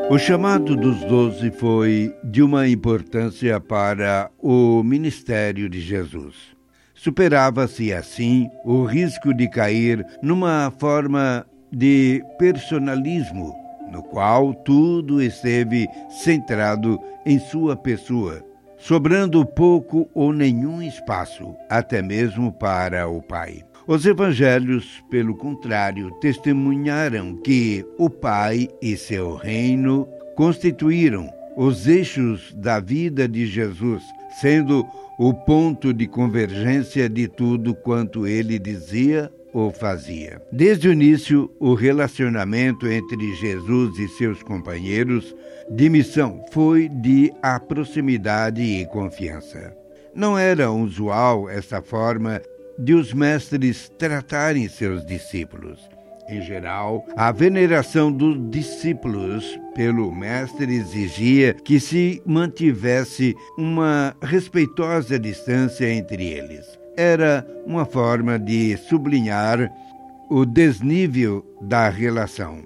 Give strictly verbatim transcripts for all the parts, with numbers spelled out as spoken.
O chamado dos doze foi de uma importância para o ministério de Jesus. Superava-se, assim, o risco de cair numa forma de personalismo, no qual tudo esteve centrado em sua pessoa, sobrando pouco ou nenhum espaço, até mesmo para o Pai. Os evangelhos, pelo contrário, testemunharam que o Pai e seu reino constituíram os eixos da vida de Jesus, sendo o ponto de convergência de tudo quanto ele dizia ou fazia. Desde o início, o relacionamento entre Jesus e seus companheiros de missão foi de proximidade e confiança. Não era usual essa forma de os mestres tratarem seus discípulos. Em geral, a veneração dos discípulos pelo mestre exigia que se mantivesse uma respeitosa distância entre eles. Era uma forma de sublinhar o desnível da relação.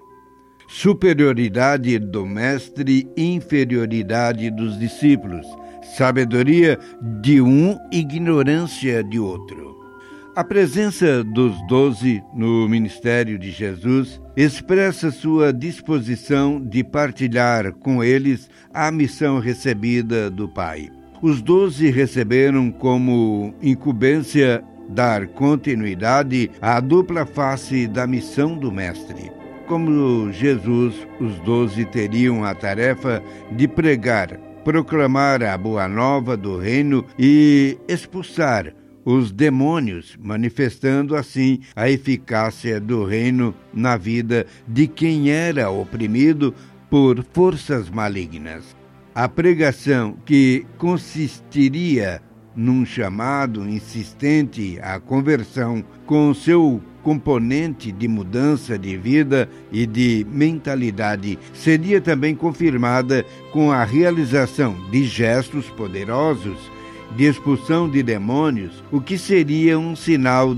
Superioridade do mestre, inferioridade dos discípulos. Sabedoria de um, ignorância de outro. A presença dos doze no ministério de Jesus expressa sua disposição de partilhar com eles a missão recebida do Pai. Os doze receberam como incumbência dar continuidade à dupla face da missão do Mestre. Como Jesus, os doze teriam a tarefa de pregar, proclamar a boa nova do reino e expulsar os demônios, manifestando assim a eficácia do reino na vida de quem era oprimido por forças malignas. A pregação, que consistiria num chamado insistente à conversão com seu componente de mudança de vida e de mentalidade, seria também confirmada com a realização de gestos poderosos de expulsão de demônios, o que seria um sinal